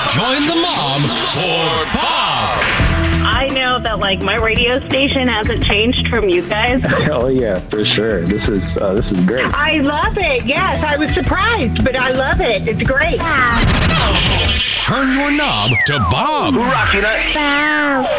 Join the mob for Bob. I know that, like, my radio station hasn't changed from you guys. Oh, yeah, for sure. This is great. I love it. Yes, I was surprised, but I love it. It's great. Turn your knob to Bob. Rock it up. Bob.